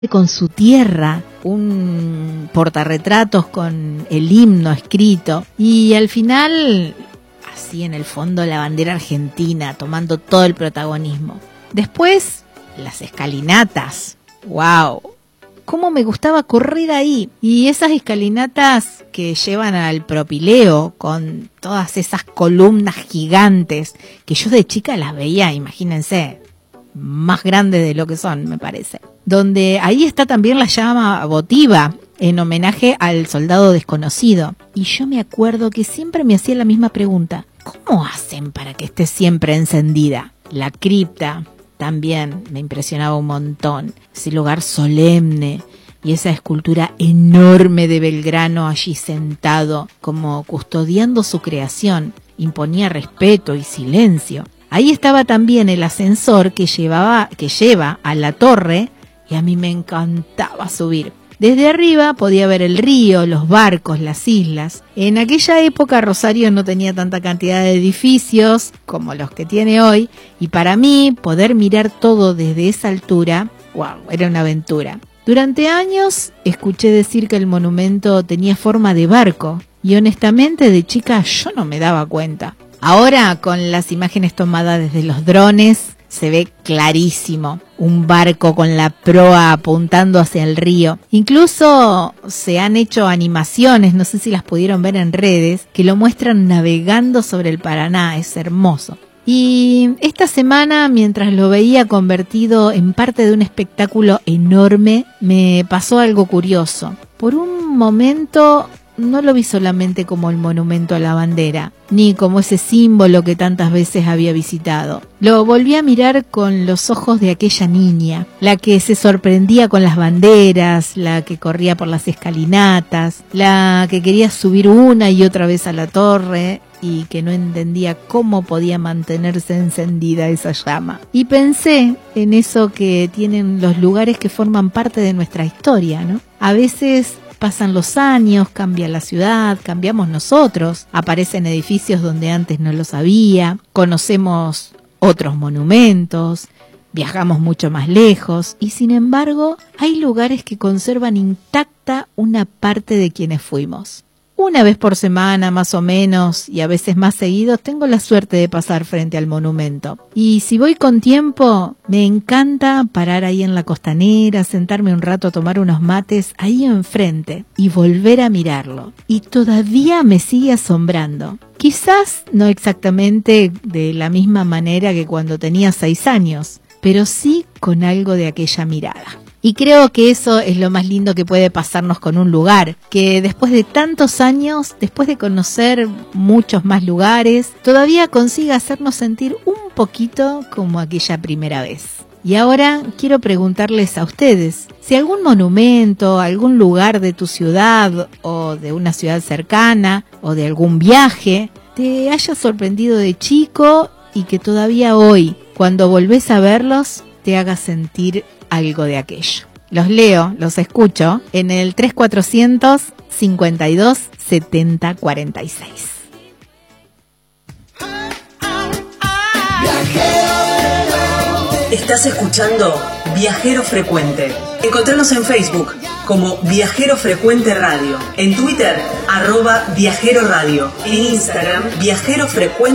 con su tierra, un portarretratos con el himno escrito y al final, así en el fondo, la bandera argentina tomando todo el protagonismo. Después, las escalinatas. ¡Wow! Cómo me gustaba correr ahí. Y esas escalinatas que llevan al propileo con todas esas columnas gigantes que yo de chica las veía, imagínense, más grandes de lo que son, me parece. Donde ahí está también la llama votiva en homenaje al soldado desconocido. Y yo me acuerdo que siempre me hacía la misma pregunta: ¿cómo hacen para que esté siempre encendida? La cripta también me impresionaba un montón. Ese lugar solemne y esa escultura enorme de Belgrano allí sentado, como custodiando su creación, imponía respeto y silencio. Ahí estaba también el ascensor que lleva a la torre, y a mí me encantaba subir. Desde arriba podía ver el río, los barcos, las islas. En aquella época Rosario no tenía tanta cantidad de edificios como los que tiene hoy, y para mí poder mirar todo desde esa altura, wow, era una aventura. Durante años escuché decir que el monumento tenía forma de barco, y honestamente de chica yo no me daba cuenta. Ahora, con las imágenes tomadas desde los drones, se ve clarísimo un barco con la proa apuntando hacia el río. Incluso se han hecho animaciones, no sé si las pudieron ver en redes, que lo muestran navegando sobre el Paraná. Es hermoso. Y esta semana, mientras lo veía convertido en parte de un espectáculo enorme, me pasó algo curioso. Por un momento no lo vi solamente como el monumento a la bandera, ni como ese símbolo que tantas veces había visitado. Lo volví a mirar con los ojos de aquella niña, la que se sorprendía con las banderas, la que corría por las escalinatas, la que quería subir una y otra vez a la torre y que no entendía cómo podía mantenerse encendida esa llama. Y pensé en eso que tienen los lugares que forman parte de nuestra historia, ¿no? A veces pasan los años, cambia la ciudad, cambiamos nosotros, aparecen edificios donde antes no los había, conocemos otros monumentos, viajamos mucho más lejos y sin embargo hay lugares que conservan intacta una parte de quienes fuimos. Una vez por semana más o menos y a veces más seguidos tengo la suerte de pasar frente al monumento. Y si voy con tiempo, me encanta parar ahí en la costanera, sentarme un rato a tomar unos mates ahí enfrente y volver a mirarlo. Y todavía me sigue asombrando. Quizás no exactamente de la misma manera que cuando tenía 6 años, pero sí con algo de aquella mirada. Y creo que eso es lo más lindo que puede pasarnos con un lugar, que después de tantos años, después de conocer muchos más lugares, todavía consiga hacernos sentir un poquito como aquella primera vez. Y ahora quiero preguntarles a ustedes, si algún monumento, algún lugar de tu ciudad o de una ciudad cercana o de algún viaje, te haya sorprendido de chico y que todavía hoy, cuando volvés a verlos, te haga sentir algo de aquello. Los leo, los escucho en el 3400 52 70 46. Estás escuchando Viajero Frecuente. Encontranos en Facebook como Viajero Frecuente Radio, en Twitter @Viajero Radio, en Instagram Viajero Frecuente.